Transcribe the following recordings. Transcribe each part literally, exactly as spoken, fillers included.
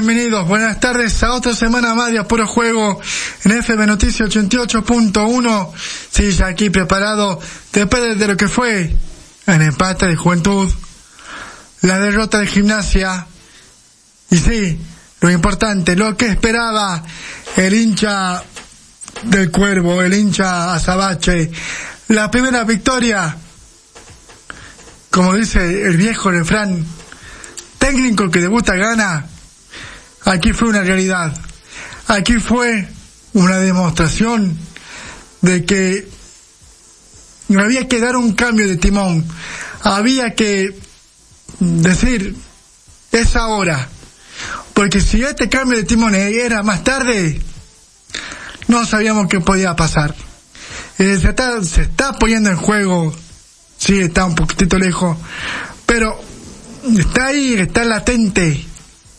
Bienvenidos, buenas tardes a otra semana más de A Puro Juego en F M Noticias ochenta y ocho punto uno. Sí, ya aquí preparado después de lo que fue el empate de Juventud, la derrota de Gimnasia y sí, lo importante, lo que esperaba el hincha del Cuervo, el hincha azabache, la primera victoria, como dice el viejo refrán, técnico que debuta gana. Aquí fue una realidad, aquí fue una demostración de que había que dar un cambio de timón, había que decir, es ahora, porque si este cambio de timón era más tarde, no sabíamos qué podía pasar. Eh, se está, se está poniendo en juego, sí, está un poquitito lejos, pero está ahí, está latente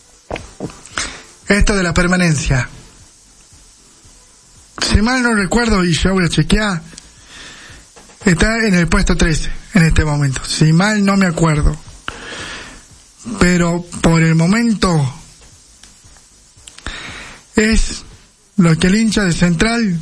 esto de la permanencia. Si mal no recuerdo, y yo voy a chequear, está en el puesto trece en este momento, si mal no me acuerdo, pero por el momento es lo que el hincha de Central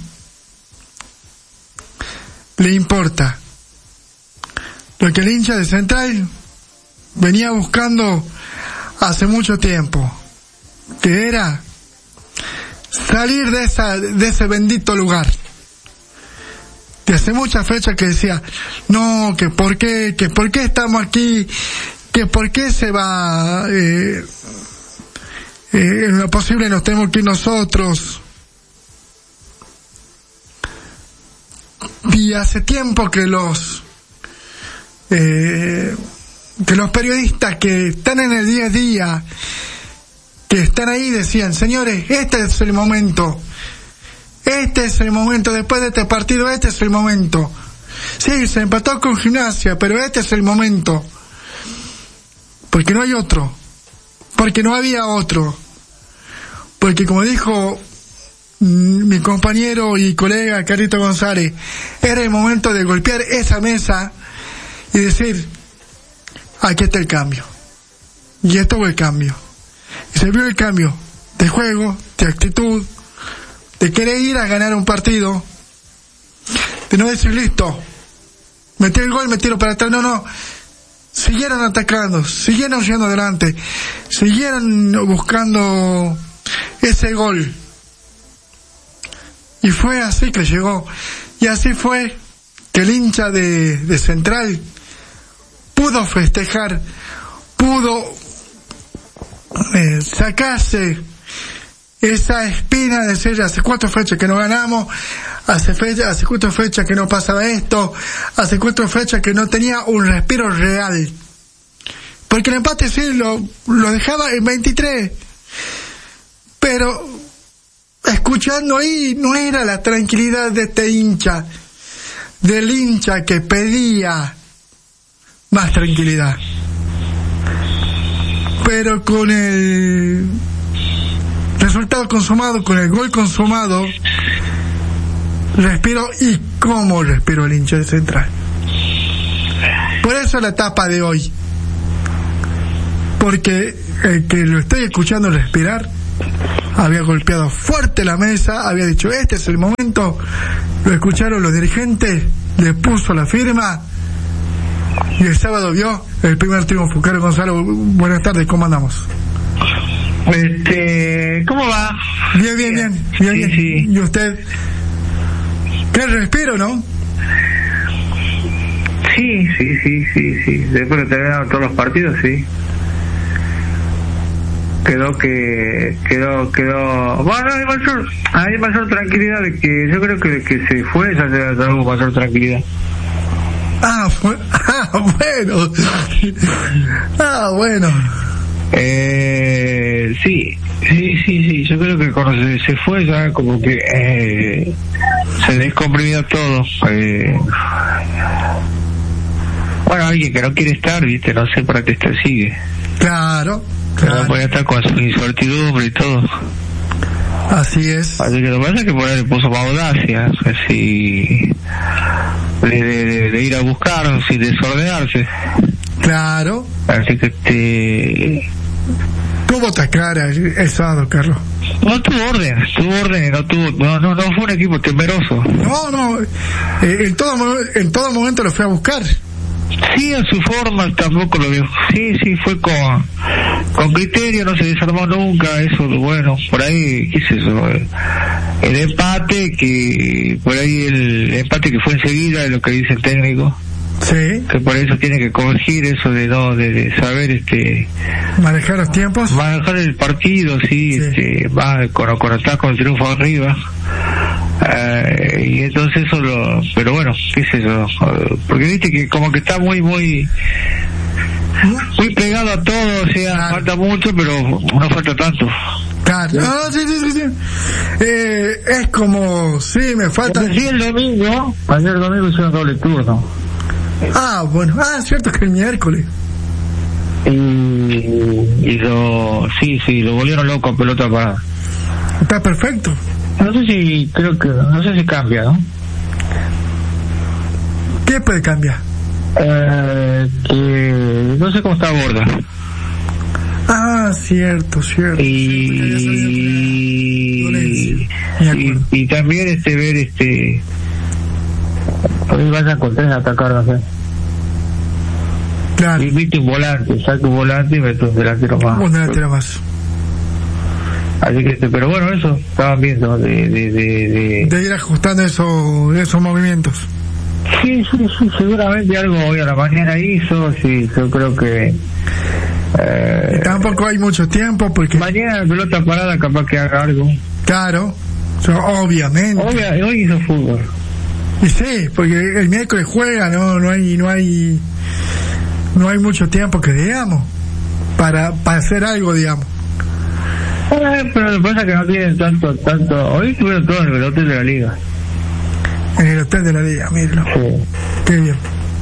le importa, lo que el hincha de Central venía buscando hace mucho tiempo, que era salir de esa, de ese bendito lugar. De hace muchas fechas que decía, no, que por qué, que por qué estamos aquí, que por qué se va, eh, eh, en lo posible nos tenemos que ir nosotros. Y hace tiempo que los, eh, que los periodistas que están en el día a día, que están ahí, decían, señores, este es el momento, este es el momento, después de este partido, este es el momento. Sí, se empató con Gimnasia, pero este es el momento, porque no hay otro, porque no había otro, porque como dijo mi compañero y colega Carlito González, era el momento de golpear esa mesa y decir, aquí está el cambio, y esto fue el cambio. Y se vio el cambio de juego, de actitud, de querer ir a ganar un partido, de no decir listo, metí el gol, me tiro para atrás, no, no, siguieron atacando, siguieron yendo adelante, siguieron buscando ese gol, y fue así que llegó, y así fue que el hincha de, de Central pudo festejar, pudo Eh, sacarse esa espina de decir, hace cuatro fechas que no ganamos, hace fecha, hace cuatro fechas que no pasaba esto, hace cuatro fechas que no tenía un respiro real, porque el empate sí lo, lo dejaba en veintitrés, pero escuchando ahí no era la tranquilidad de este hincha, del hincha que pedía más tranquilidad. Pero con el resultado consumado, con el gol consumado, respiro, y cómo respiro el hincha de Central. Por eso la etapa de hoy, porque el que lo estoy escuchando respirar había golpeado fuerte la mesa, había dicho, este es el momento, lo escucharon los dirigentes, le puso la firma, y el sábado vio el primer triunfo. Carlos Gonzalo, buenas tardes, ¿cómo andamos? Este, ¿cómo va? Bien, bien, bien, bien, sí, bien. Sí. ¿Y usted? ¿Qué respiro, no? Sí, sí, sí, sí, sí. Después de terminar todos los partidos, sí. Quedó que, quedó, quedó, bueno, hay mayor, hay mayor tranquilidad de que, yo creo que de que se fue, ya se da algo mayor tranquilidad. Ah, fue, ah, bueno. Ah, bueno. Eh, sí, sí, sí, sí. Yo creo que cuando se, se fue ya como que eh, se descomprimió todo. Eh, bueno, alguien que no quiere estar, viste, no sé para qué está, sigue. Claro, claro. No podía estar con su incertidumbre y todo. Así es. Así que lo que pasa es que por ahí le puso más audacia, así de, de, de, de ir a buscar sin desordenarse. Claro. Así que este tuvo otra cara el, el sábado, Carlos. No tuvo orden, tuvo orden, no tuvo, no, no, no fue un equipo temeroso. No, no, eh, en todo en todo momento lo fue a buscar. Sí, a su forma tampoco lo vio. Sí, sí, fue con con criterio, no se desarmó nunca, eso, bueno, por ahí, qué sé yo, el empate, que por ahí el empate que fue enseguida es lo que dice el técnico. Sí. Que por eso tiene que corregir eso de no, de, de saber este manejar los tiempos, manejar el partido, sí, sí. este va con, con estar con el triunfo arriba. Uh, y entonces eso lo, pero bueno, qué sé yo, porque viste que como que está muy muy muy pegado a todo, o sea, claro. Falta mucho, pero no falta tanto. Claro, ¿sí? Ah, sí, sí, sí, sí. Eh, es como, sí, me falta. Sí, el domingo, ayer el domingo hicieron doble turno. Ah, bueno, ah, cierto que el miércoles. Y, y lo, sí, sí, lo volvieron loco a pelota parada. Está perfecto. No sé si, creo que, no sé si cambia, ¿no? ¿Qué puede cambiar? Eh, que, no sé cómo está Borda. Ah, cierto, cierto. Y, y, y también este, ver este, hoy vayan con tres a atacar, no sé. Claro. Y viste un volante, saca un volante y mete un delantero más. Un delantero más. Así que, pero bueno, eso estaban viendo de de de, de... de ir ajustando eso, esos movimientos. Sí, sí, sí, seguramente algo hoy a la mañana hizo, sí, yo creo que eh, tampoco hay mucho tiempo porque mañana la pelota parada capaz que haga algo. Claro, so, obviamente. Obvia, hoy hizo fútbol. Y sí, porque el miércoles juega, no, no hay, no hay, no hay mucho tiempo que digamos para para hacer algo, digamos. Eh, pero lo que pasa es que no tienen tanto, tanto. Hoy estuvieron todos en el hotel de la liga. En el hotel de la liga, míralo. Sí. Qué bien.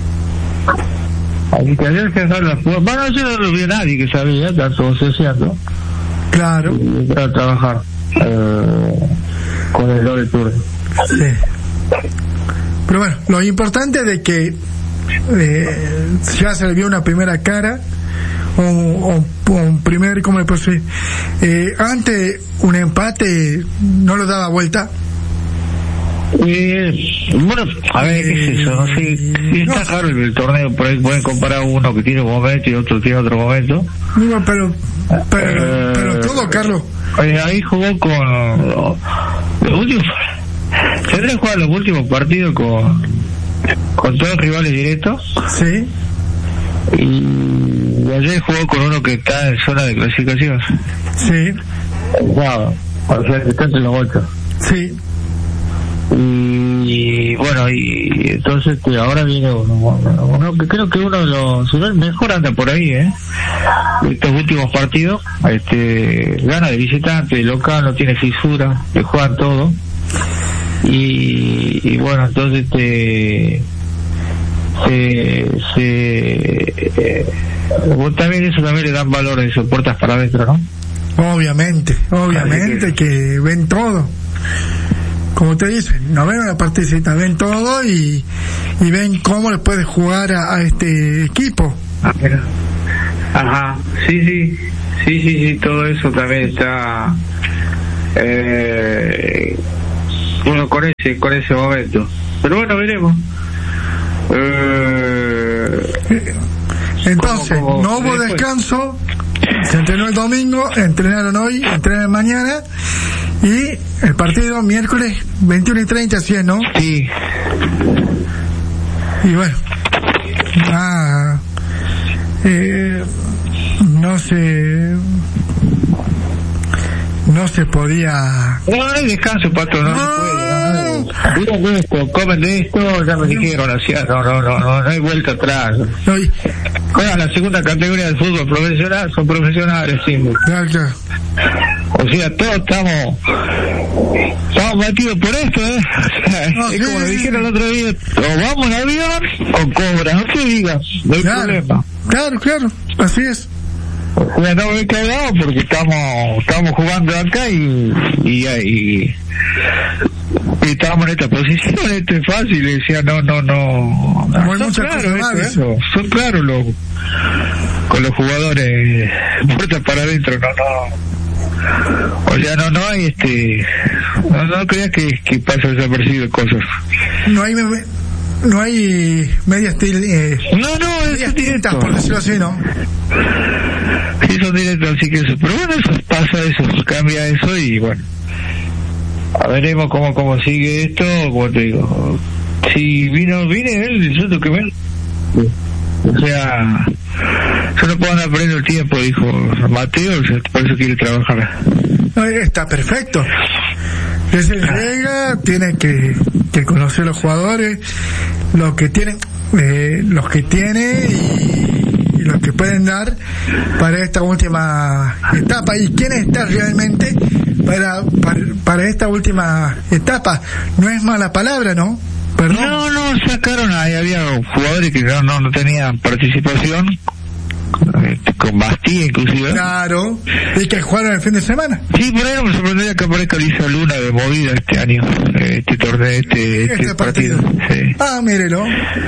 Así que ayer se las puertas. Bueno, ayer no lo vio nadie que sabía, está todo ceseando. Claro. Y para trabajar eh, con el doble turno. Sí. Pero bueno, lo importante es de que eh, ya se le vio una primera cara. O, o, o un primer, ¿cómo le puedo decir? Eh, antes un empate no lo daba vuelta. Eh, bueno, a ver, ¿qué es eso? No sé, sí, está no. Claro el, el torneo, por ahí pueden comparar uno que tiene un momento y otro tiene otro momento. No, pero, pero, eh, pero todo, Carlos. Eh, ahí jugó con los, los últimos, tendré que jugar los últimos partidos con, con todos los rivales directos. Sí. Y ayer jugó con uno que está en zona de clasificación. Sí. Wow, o sea que está entre los ocho. Sí. Y bueno, y entonces que ahora viene uno, uno que creo que uno de los, si no el mejor anda por ahí, eh. Estos últimos partidos, este, gana de visitante, de local, no tiene fisura, le juegan todo. Y, y bueno, entonces este se, se eh, también eso también le dan valor a esos puertas para adentro, ¿no? Obviamente, obviamente que... que ven todo. Como te dicen, no ven una partecita, ven todo y, y ven cómo le puede jugar a, a este equipo. Ajá, sí, sí, sí, sí, sí, todo eso también está eh, bueno con ese, con ese momento. Pero bueno, veremos. Eh, Entonces, como, como no hubo después. Descanso, se entrenó el domingo, entrenaron hoy, entrenan mañana y el partido miércoles veintiuno y treinta, así es, ¿no? Sí. Y bueno, ah, eh, no se no se podía. No, no hay descanso, Pato, no, no se puede. Viven de esto, comen de esto, ya me dijeron, así, no, no, no, no, no hay vuelta atrás. No, y... Juegan la segunda categoría del fútbol profesional, son profesionales, sí. Claro, claro. O sea, todos estamos estamos metidos por esto, ¿eh? O sea, no, es sí, como lo dijeron el otro día, o vamos en avión o cobras, no te digas, no hay claro, problema. Claro, claro, así es. O sea, estamos bien cagados porque estamos estamos jugando acá y y, y y estábamos en esta posición, esto es fácil, y decía, no, no, no, no son claros esto, eso, son claros los, con los jugadores, puertas para adentro, no, no, o sea, no, no hay este, no, no creas que, que pasa desapercibido cosas. No hay, no hay medias til, eh, no, no, medias tintas, por decirlo así, ¿no? Sí, son directos, así que eso, pero bueno, eso pasa, eso, cambia eso y bueno. A veremos cómo cómo sigue esto, como te digo. Si vino, vine él, yo tengo que ver. O sea, yo no puedo andar perdiendo el tiempo, dijo Mateo, por eso quiere trabajar. No, está perfecto. Es el llega, tiene que, que conocer los jugadores, los que tienen, eh, los que tiene y, y los que pueden dar para esta última etapa. ¿Y quién está realmente para, para, para esta última etapa? No es mala palabra, ¿no? Perdón. No, no, sacaron ahí, había jugadores que no, no, no tenían participación, con Bastía inclusive. Claro, y que jugaron el fin de semana. Sí, por ahí no me sorprendería que aparezca Lisa Luna de movida este año, este torneo, este, este, este partido. partido. Sí. Ah, mírelo.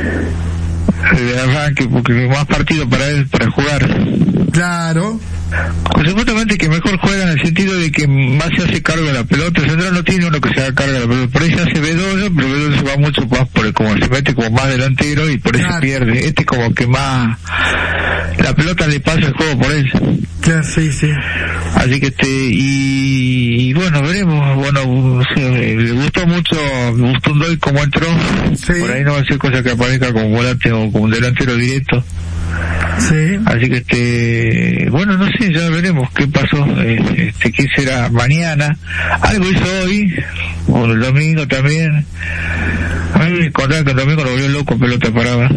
De arranque, porque más partido para él, para jugar. Claro. Pues supuestamente que mejor juega en el sentido de que más se hace cargo de la pelota. El central no tiene uno que se haga cargo de la pelota. Por ahí se hace Bedoya, pero Bedoya se va mucho más por el, como se mete como más delantero y por eso claro. pierde. Este como que más la pelota le pasa el juego por él. Claro, sí, sí. Así que este y, y bueno, veremos. Bueno, sí, le gustó mucho, me gustó un doy como entró. Sí. Por ahí no va a ser cosa que aparezca como volante o como un delantero directo. Sí. Así que este, bueno, no sé, ya veremos qué pasó, este, qué será mañana. Algo hizo hoy, o el domingo también. A mí me contaron que el domingo lo volvió loco, pelota parada.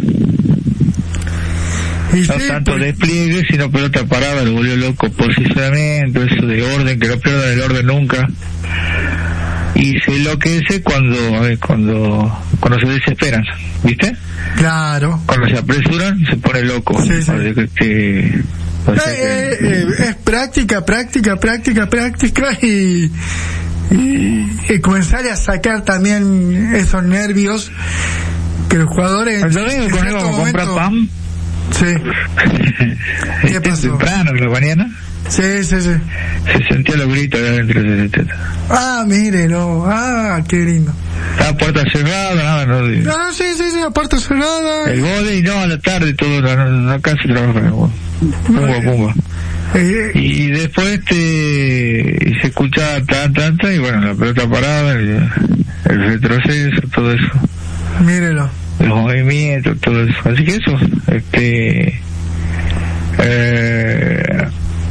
Y no sí, tanto pues... despliegue, sino pelota parada, lo volvió loco. Posicionamiento, eso de orden, que no pierdan el orden nunca. Y se enloquece cuando, a ver, cuando, cuando se desesperan, ¿viste? Claro. Cuando se apresuran, se pone loco. Sí, sí. Que, que, o sea eh, que... eh, es práctica, práctica, práctica, práctica y, y, y comenzar a sacar también esos nervios que los jugadores... El domingo con él vamos a comprar pan. Sí. ¿Qué pasó? Temprano, la mañana. Sí, sí, sí. Se sentía los gritos de adentro. Ah, mírelo. Ah, qué lindo. Estaba puerta cerrada, nada, no. Ah, sí, sí, sí, puerta cerrada. El gol y no, a la tarde todo, no, no, acá se trabaja. Pumba, pumba. Eh, y después este, se escuchaba tan, tanta, y bueno, la pelota parada, el, el retroceso, todo eso. Mírelo. Los movimientos, todo eso. Así que eso, este, eh,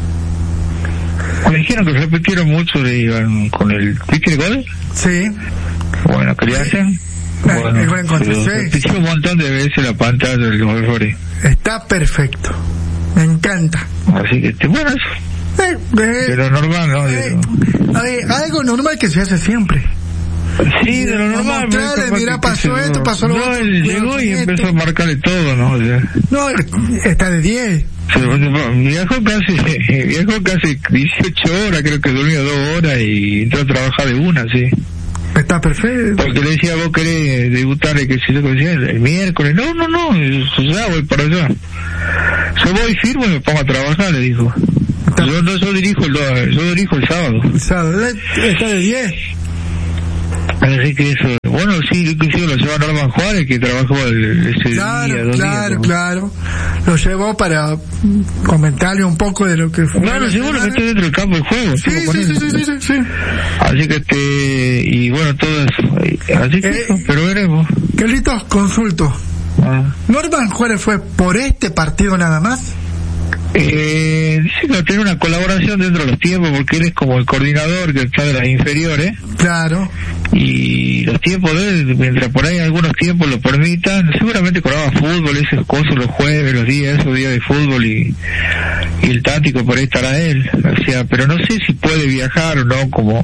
me dijeron que repitieron mucho de iban con el ¿viste el gol? Sí. Bueno, ¿qué le hacen? No, bueno, el gol en contra, sí. Repitió un montón de veces la pantalla de los errores. Está perfecto. Me encanta. Así que, bueno, eso. Eh, eh, de lo normal, ¿no? Eh, eh, algo normal que se hace siempre. Sí, de lo normal. Mostrarle, mirá, pasó que esto, pasó lo no, otro. Él llegó y empezó a marcarle todo, ¿no? O sea, no, está de diez. Viajó casi, viajó casi dieciocho horas, creo que durmió dos horas y entró a trabajar de una, sí. Está perfecto. Porque le decía, vos querés debutar, que si yo decía, el miércoles. No, no, no, ya voy para allá. Yo voy firme y me pongo a trabajar, le dijo. Yo no, yo dirijo el, yo dirijo el sábado. El sábado, está de diez. Así que eso, bueno, sí, inclusive lo llevó a Norman Juárez, que trabajó el, ese claro, día, dos claro, días. Claro, lo llevó para comentarle un poco de lo que fue. No, lo llevó, lo metió dentro del campo de juego. Sí, sí, sí, sí, sí, sí, sí. Así que este, y bueno, todo eso. Así que eh, eso, pero veremos. Carlitos, consulto. Ah. ¿Norman Juárez fue por este partido nada más? Eh, dice que va a tener una colaboración dentro de los tiempos porque él es como el coordinador que está de las inferiores. Claro. Y los tiempos de él, mientras por ahí algunos tiempos lo permitan, seguramente colaba fútbol, esos cosas los jueves, los días, esos días de fútbol y, y el táctico por ahí estará él. O sea, pero no sé si puede viajar o no, como,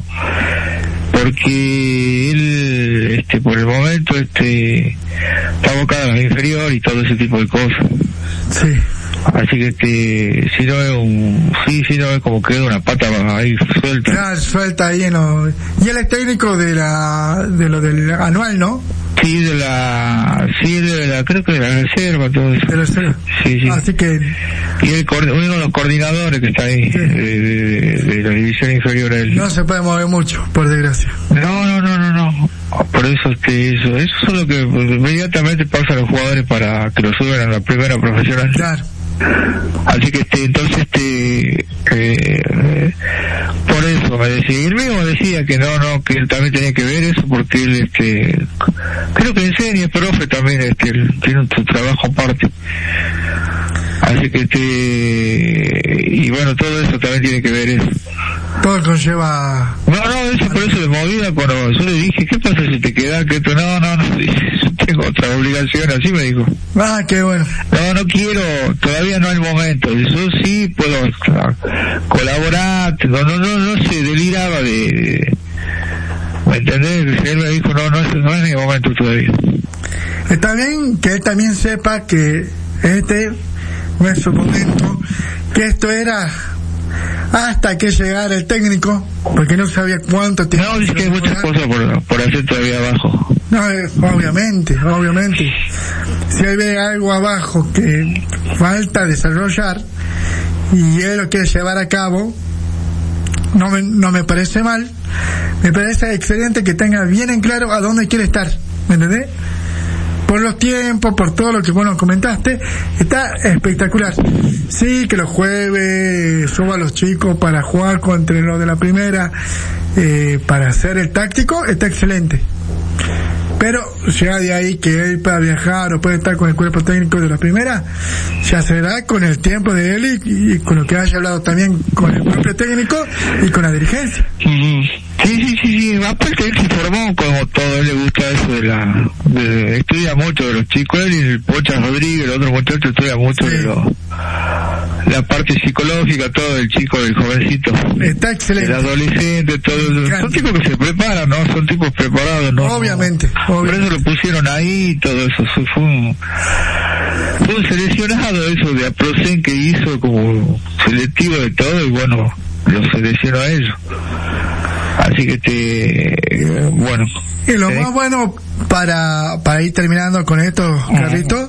porque él, este, por el momento, este, está abocado a la inferior y todo ese tipo de cosas. Sí. Así que este, si no es un, sí, si no es como queda una pata ahí suelta. Claro, suelta ahí en lo, y él es técnico de la, de lo del anual, ¿no? Sí, de la, sí, de la, creo que de la reserva, todo eso. De la reserva. Sí, sí. Así que. Y el, uno de los coordinadores que está ahí, sí. de, de, de, de la división inferior a él. No se puede mover mucho, por desgracia. No, no, no, no, no. Por eso, este, eso, eso es lo que inmediatamente pasa a los jugadores para que lo suban a la primera profesional. Claro. Así que este, entonces este eh, por eso me decía, y él mismo decía que no, no, que él también tenía que ver eso porque él este creo que enseña, es profe también, este, él tiene un trabajo aparte. Así que este, y bueno, todo eso también tiene que ver eso. Todo conlleva... No, no, eso por eso de movida, cuando yo le dije, ¿qué pasa si te quedas? Que esto, no, no, no, yo tengo otra obligación, así me dijo. Ah, qué bueno. No, no quiero, todavía no hay momento, yo sí puedo colaborar, no, no, no, no se deliraba de... ¿Me entendés? Él me dijo, no, no, no es mi momento todavía. Está bien que él también sepa que este no es su momento, que esto era hasta que llegara el técnico, porque no sabía cuánto tiempo. No, es que hay muchas cosas por, por hacer todavía abajo. No, eh, obviamente, obviamente. Si él ve algo abajo que falta desarrollar y él lo quiere llevar a cabo, no me, no me parece mal. Me parece excelente que tenga bien en claro a dónde quiere estar, ¿me entendés? Por los tiempos, por todo lo que vos nos comentaste, está espectacular. Sí, que los jueves suba a los chicos para jugar contra los de la primera, eh, para hacer el táctico, está excelente. Pero ya de ahí que él pueda viajar o puede estar con el cuerpo técnico de la primera, ya será con el tiempo de él y, y con lo que haya hablado también con el propio técnico y con la dirigencia. Uh-huh. Sí, sí, sí, sí, aparte él se formó como todo, él le gusta eso de la, de, estudia mucho de los chicos, él y el Pocha Rodríguez, el otro muchacho estudia mucho sí. de lo, la parte psicológica, todo del chico, del jovencito. Está excelente. El adolescente, todo, son tipos que se preparan, ¿no? Son tipos preparados, ¿no? Obviamente, Por obviamente. eso lo pusieron ahí, todo eso, fue un, fue un seleccionado eso de Aprocen que hizo como selectivo de todo y bueno, lo seleccionó a ellos. Así que te, bueno. Y lo más bueno para para ir terminando con esto, Carlitos,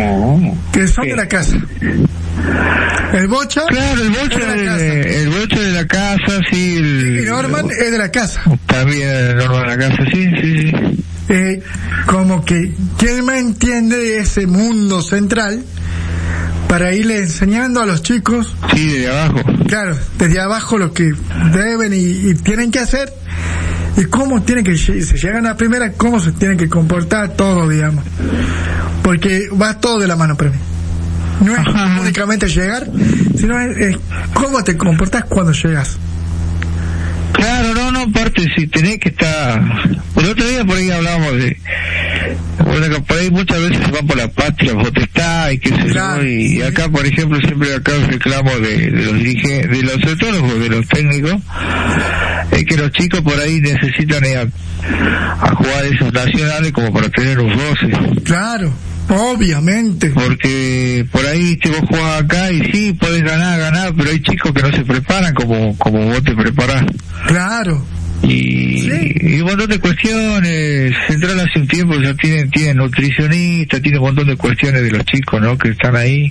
que son de la casa. El Bocha. Claro, el Bocha es de la casa. De, el Bocha de la casa, sí. El, y Norman el, es de la casa. También Norman de la casa, sí, sí, sí. Eh, como que, ¿quién me entiende ese mundo central? Para irle enseñando a los chicos. Sí, desde abajo. Claro, desde abajo lo que deben y, y tienen que hacer. Y cómo tienen que, si llegan a la primera, cómo se tienen que comportar todo, digamos. Porque va todo de la mano para mí. No es Ajá. únicamente llegar, sino es, es cómo te comportas cuando llegas. Claro, no, no, aparte si tenés que estar... El otro día por ahí hablábamos de... Bueno, que por ahí muchas veces se van por la patria, potestad y qué sé claro, yo, y, sí. y acá, por ejemplo, siempre acá reclamo de, de los dirigentes, de los, sobre todo los, de los técnicos, es que los chicos por ahí necesitan ir a, a jugar esos nacionales como para tener un roce. Claro. Obviamente. Porque por ahí te vos jugás acá y sí, podés ganar, ganar, pero hay chicos que no se preparan como como vos te preparás. Claro. Y, sí. y un montón de cuestiones. Central hace un tiempo ya tienen, tienen nutricionistas, tiene un montón de cuestiones de los chicos, ¿no? Que están ahí,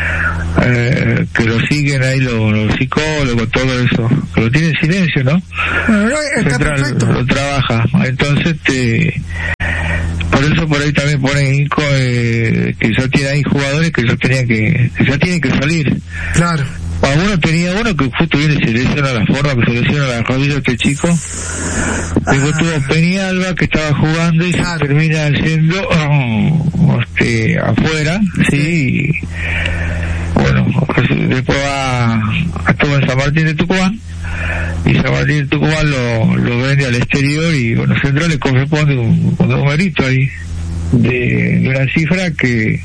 eh, que lo siguen ahí los, los psicólogos, todo eso. Que lo tienen en silencio, ¿no? Bueno, está Central perfecto. Lo trabaja. Entonces, te... por eso por ahí también ponen Inco, eh, que ya tiene ahí jugadores que ya tenían que, que ya tienen que salir. Claro. A uno tenía uno que justo viene y se lesiona la forma, que se lesiona la rodilla este chico. Luego ah. tuvo Peñalba que estaba jugando y claro. se termina haciendo oh, este, afuera, sí. Y, bueno, después va a todo en San Martín de Tucumán. Y San Martín de Tucumán lo, lo vende al exterior y bueno, Central le corresponde un, un numerito ahí de, de una cifra que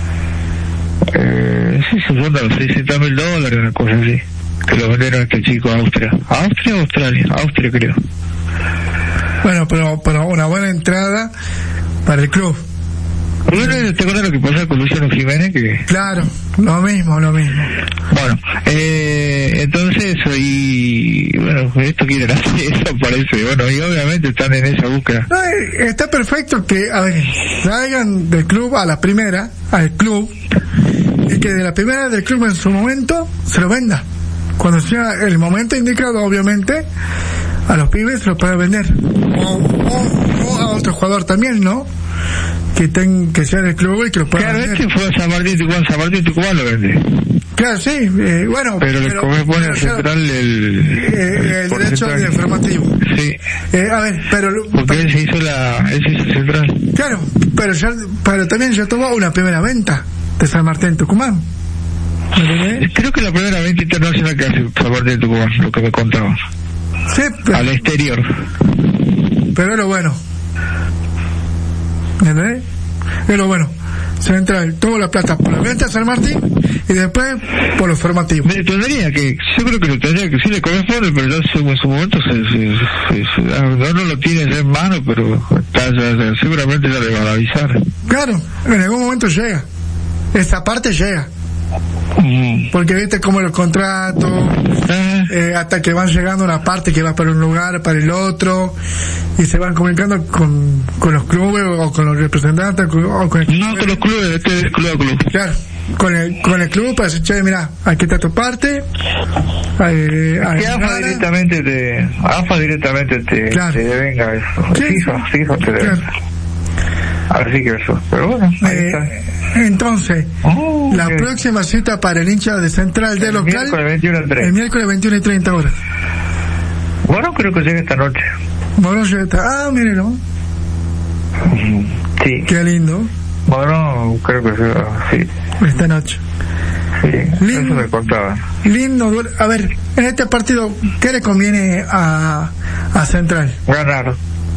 eh, sí, se ronda los seiscientos mil dólares, una cosa así, que lo vendieron a este chico a Austria. ¿A Austria o Australia? Austria creo. Bueno, pero, pero una buena entrada para el club. Bueno, ¿te acuerdas lo que pasó con Luciano Jiménez? Que claro. Lo mismo, lo mismo. Bueno, eh, entonces eso, y bueno, esto quieren hacer eso, parece. Bueno, y obviamente están en esa búsqueda. No, eh, está perfecto que, a ver, salgan del club a la primera, al club, y que de la primera del club en su momento se lo venda. Cuando sea el momento indicado, obviamente, a los pibes se los puede vender. O, o, o a otro jugador también, ¿no? Que ten, que sea del club y que lo pueda claro, vender. Claro, este fue a San Martín Tucumán, San Martín Tucumán lo vende. Claro, sí, eh, bueno. Pero, pero le corresponde al central el, eh, el derecho de formativo. Sí. Eh, a ver, pero. Porque pero, él se hizo la, él se hizo central. Claro, pero ya, pero también ya tuvo una primera venta de San Martín Tucumán. Creo que la primera venta internacional que hace San Martín Tucumán, lo que me contaban. Sí, pero, al exterior. Pero es lo bueno. ¿Entendés? Es lo bueno. Central tuvo la plata por la venta de San Martín y después por los formativos. Me tendría que, yo creo que lo tendría que sí le corresponde, pero ya en su momento se, se, se, se, no, no lo tiene en mano, pero está, ya, ya, seguramente ya le van a avisar. Claro, en algún momento llega. Esa parte llega. Mm. Porque viste como los contratos, eh. Eh, hasta que van llegando a una parte que va para un lugar, para el otro, y se van comunicando con, con los clubes o con los representantes o con el no con los clubes, este es club a club. Claro, con el, con el club para decir, che, mira, aquí está tu parte. Eh, que AFA directamente te, AFA directamente te, claro. te devenga eso. Sí, FIFA, FIFA te devenga. Claro. Así que eso, pero bueno, ahí eh, está. Entonces, oh, la okay. próxima cita para el hincha de Central de el local miércoles veintiuno a treinta. El miércoles veintiuno y treinta horas. Bueno, creo que llega esta noche. Bueno, ya está. Ah, mírenlo. Sí. Qué lindo. Bueno, creo que sí. Esta noche. Sí, lindo, eso me contaba. Lindo. A ver, en este partido, ¿qué le conviene a, a Central? Ganar.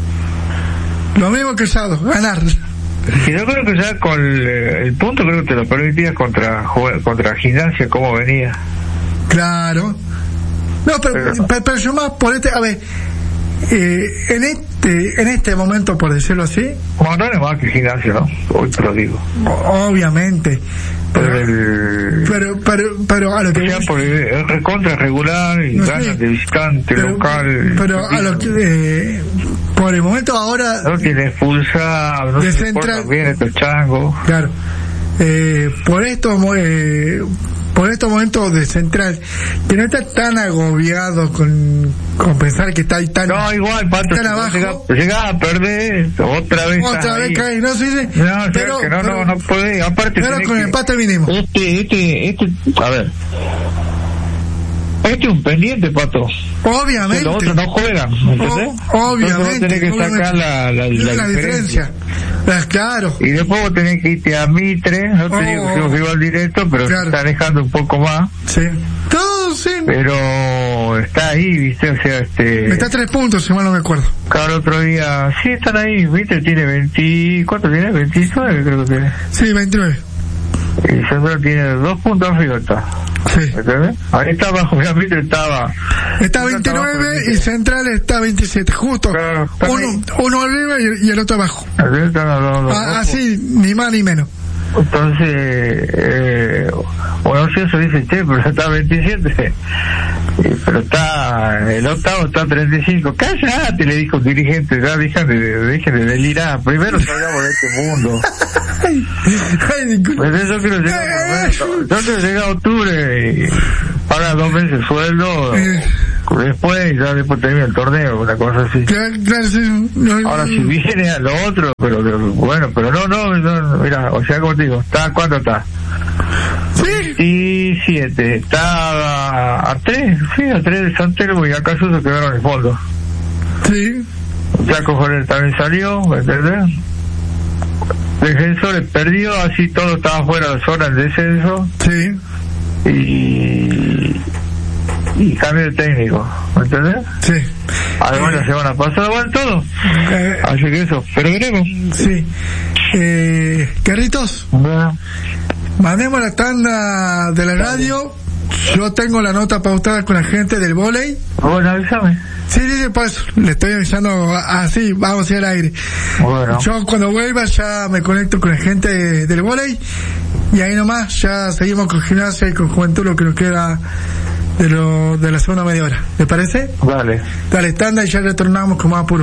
Lo mismo que el sábado, ganar. Y yo creo que ya con el, el punto creo que te lo permitía contra contra Gimnasia, como venía. Claro. No, pero, pero, pero, pero yo más por este, a ver, eh, en este en este momento, por decirlo así. Bueno, no es más que Gimnasia, ¿no? Hoy te lo digo. Obviamente. Pero, pero, el, pero, pero, pero a lo que... O sea, por el recontra regular y no, ganas sí, de visitante, pero, local... Pero a lo que... Eh, por el momento ahora... No tiene expulsado, no de se Central, bien estos changos. Claro. Eh, por estos... Eh, por estos momentos de Central, que no está tan agobiado con, con pensar que está ahí tan, no, igual, Pato, tan abajo. Llega, llega a perder, otra vez otra vez cae, no sí, sí. No, pero, que no, pero, no, no puede, aparte pero con que, el empate mínimo. Este, este, este, a ver, este es un pendiente, Pato. Obviamente. Los otros no juegan, ¿entendés? O, obviamente. Entonces vos tenés que obviamente. sacar la, la, la, la diferencia. Las, claro. Y después vos tenés que irte a Mitre, no te oh, digo que sos rival directo, pero claro. Se está alejando un poco más. Sí. Todo sí. Pero está ahí, viste, o sea, este... Está a tres puntos, si mal no me acuerdo. Cada otro día, sí, están ahí, Mitre tiene veinte, ¿cuánto tiene? veintinueve creo que tiene. Sí, veintinueve. Y Central tiene dos puntos arriba, está. Sí. ¿Entendés? Ahí está abajo, mira, Mitre estaba... Está veintinueve y Central está veintisiete, justo. Claro, uno, uno arriba y, y el otro abajo. Están los, los, los ah, así, ni más ni menos. Entonces, eh, bueno, si eso dice, che, pero está veintisiete, pero está, el octavo está treinta y cinco, cállate, le dijo un dirigente, ya dejen de, dejen de delirar, primero salgamos de este mundo. Pues yo quiero llegar a, yo quiero llegar a octubre y pagar dos meses de sueldo, después ya después termina el torneo, una cosa así. Claro, claro, sí. No, ahora si viene a lo otro, pero, pero bueno, pero no, no, no, mira, o sea, como te digo, está, ¿cuánto está? Sí. veintisiete, está a, a tres, sí, a tres de San Telmo y acá Suso quedaron en el fondo. Sí. Chaco Jorel también salió, ¿me entendés? Defensores perdió, así todo estaba fuera de zona del descenso. Sí. Y... y cambio de técnico, ¿me entendés? Sí. Además eh, la semana pasada, bueno, todo. Eh, Así que eso, pero veremos. Sí. Eh, Carlitos, bueno. Mandemos la tanda de la radio. Yo tengo la nota pautada con la gente del vóley. Bueno, avísame. Sí, sí, sí, pues le estoy avisando así, vamos a ir al aire. Bueno. Yo cuando vuelva ya me conecto con la gente del vóley y ahí nomás ya seguimos con Gimnasia y con Juventud lo que nos queda de lo de la segunda media hora. ¿Le parece? Dale. Dale, tanda y ya retornamos con más puro